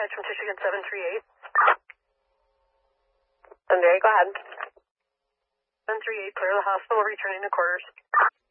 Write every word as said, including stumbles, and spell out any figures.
flights from Michigan seven three eight. Sunday, go ahead. seven three eight, clear the hospital, returning to quarters.